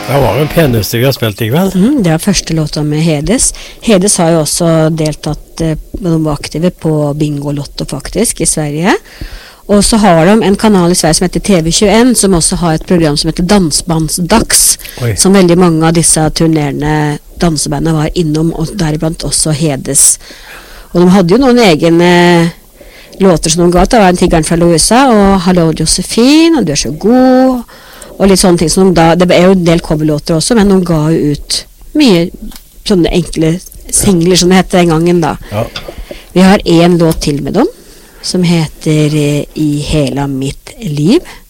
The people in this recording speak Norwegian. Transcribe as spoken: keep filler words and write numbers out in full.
Det var den peneste vi har spilt i kveld. Mm, det var første låta med Hedes. Hedes har jo også deltatt, eh, de var aktive på Bingo Lotto faktisk i Sverige. Og så har de en kanal i Sverige som heter T V tjueen, som også har et program som heter Dansbandsdags, Oi. som veldig mange av disse turnerende dansebandene var innom, og deriblant også Hedes. Og de hadde jo noen egne låter som de ga ut. Det var en Tigeren fra Louisa, og Hallo Josefin, og Du er så god, og litt sånne ting som de da, det er jo en del coverlåter også, men de ga jo ut mye sånne enkle singler som det hette den gangen da. Ja. Vi har en låt til med dem, som heter I hela mitt liv.